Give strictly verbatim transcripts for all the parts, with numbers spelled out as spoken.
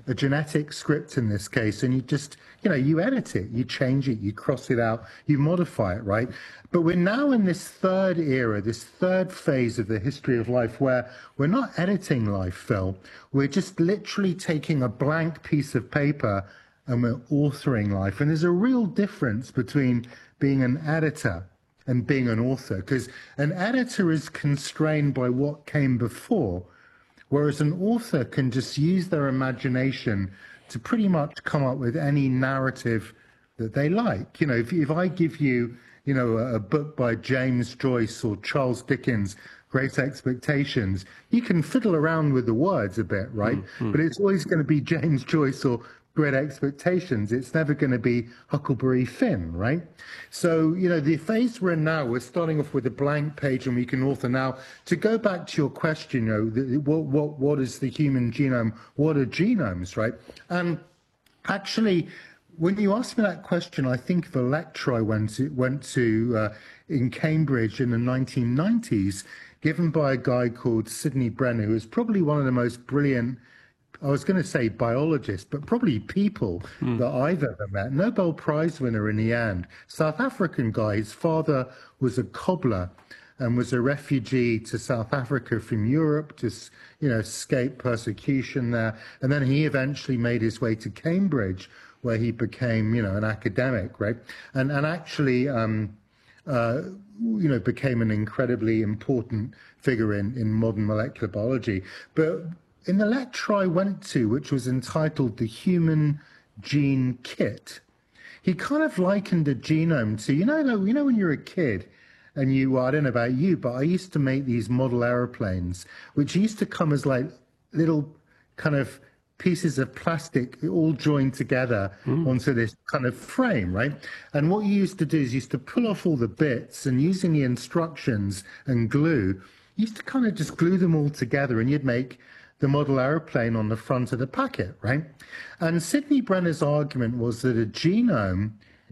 a genetic script in this case, and you just, you know, you edit it, you change it, you cross it out, you modify it, right? But we're now in this third era, this third phase of the history of life where we're not editing life, Phil. We're just literally taking a blank piece of paper and we're authoring life. And there's a real difference between being an editor and being an author, because an editor is constrained by what came before, whereas an author can just use their imagination to pretty much come up with any narrative that they like. You know, if, if I give you, you know, a, a book by James Joyce or Charles Dickens, Great Expectations, you can fiddle around with the words a bit, right? Mm-hmm. But it's always going to be James Joyce or Great Expectations. It's never going to be Huckleberry Finn, right? So, you know, the phase we're in now, we're starting off with a blank page and we can author. Now, to go back to your question, you know, the, what, what, what is the human genome? What are genomes, right? And actually, when you asked me that question, I think of a lecture I went to, went to uh, in Cambridge in the nineteen nineties, given by a guy called Sidney Brenner, who is probably one of the most brilliant, I was going to say biologists, but probably people mm. that I've ever met. Nobel Prize winner in the end. South African guy. His father was a cobbler and was a refugee to South Africa from Europe to, you know, escape persecution there. And then he eventually made his way to Cambridge, where he became, you know, an academic, right? And and actually, um, uh, you know, became an incredibly important figure in, in modern molecular biology. But in the lecture I went to, which was entitled The Human Gene Kit, he kind of likened a genome to, you know, like, you know, when you're a kid and you, well, I don't know about you, but I used to make these model aeroplanes, which used to come as like little kind of pieces of plastic all joined together mm. onto this kind of frame, right? And what you used to do is you used to pull off all the bits and using the instructions and glue, you used to kind of just glue them all together and you'd make the model aeroplane on the front of the packet, right? And Sidney Brenner's argument was that a genome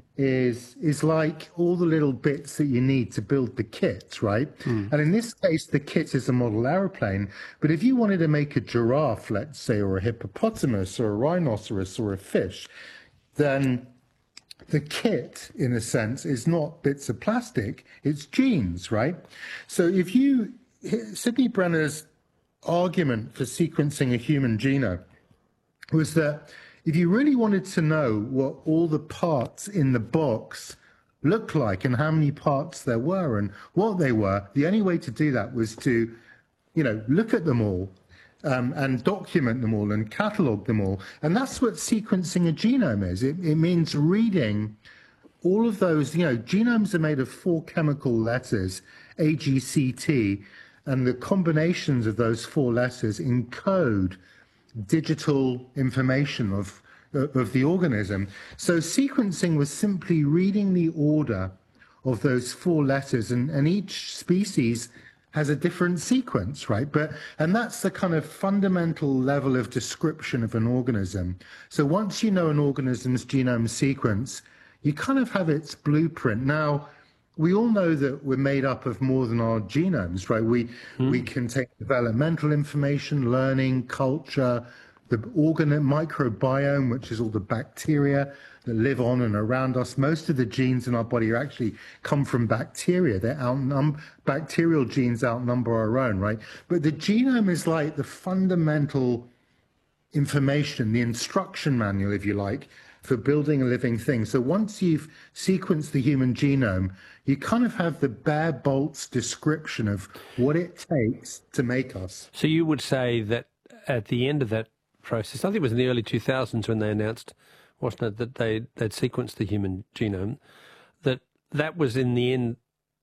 is is like all the little bits that you need to build the kit, right? Mm. And in this case, the kit is a model aeroplane. But if you wanted to make a giraffe, let's say, or a hippopotamus, or a rhinoceros, or a fish, then the kit, in a sense, is not bits of plastic, it's genes, right? So if you, Sidney Brenner's argument for sequencing a human genome was that if you really wanted to know what all the parts in the box looked like and how many parts there were and what they were, the only way to do that was to, you know, look at them all um, and document them all and catalog them all. And that's what sequencing a genome is. It, it means reading all of those, you know, genomes are made of four chemical letters, A, G, C, T, and the combinations of those four letters encode digital information of, of the organism. So sequencing was simply reading the order of those four letters, and, and each species has a different sequence, right? But and that's the kind of fundamental level of description of an organism. So once you know an organism's genome sequence, you kind of have its blueprint. Now, we all know that we're made up of more than our genomes, right? We mm. we contain developmental information, learning, culture, the organ microbiome, which is all the bacteria that live on and around us. Most of the genes in our body are actually come from bacteria. They're outnum bacterial genes outnumber our own, right? But the genome is like the fundamental information, the instruction manual, if you like, for building a living thing. So once you've sequenced the human genome, you kind of have the bare bolts description of what it takes to make us. So you would say that at the end of that process, I think it was in the early two thousands when they announced, wasn't it, that they, they'd sequenced the human genome, that that was in the end,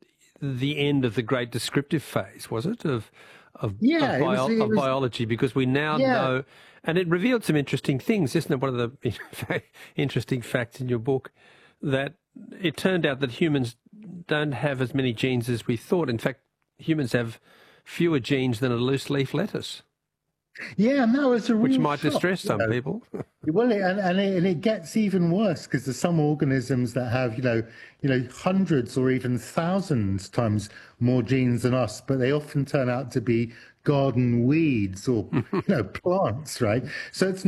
the end of the great descriptive phase, was it, of of, yeah, of, bio, it was, it of was, biology, because we now yeah. know, and it revealed some interesting things, isn't it? One of the interesting facts in your book, that it turned out that humans don't have as many genes as we thought. In fact, humans have fewer genes than a loose leaf lettuce. Yeah, no, it's a real which might shock, distress some you know. people. Well, and and it, and it gets even worse because there's some organisms that have, you know, you know, hundreds or even thousands times more genes than us, but they often turn out to be garden weeds or you know plants, right? So it's